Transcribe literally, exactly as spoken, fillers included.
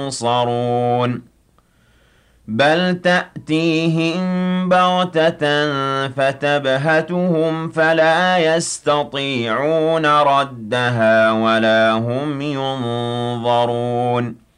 ينصرون بل تأتيهم بغتة فتبهتهم فلا يستطيعون ردها ولا هم ينظرون